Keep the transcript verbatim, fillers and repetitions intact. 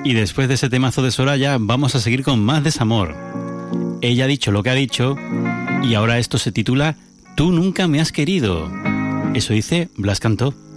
Y después de ese temazo de Soraya, vamos a seguir con más desamor. Ella ha dicho lo que ha dicho y ahora esto se titula Tú nunca me has querido. Eso dice Blas Cantó.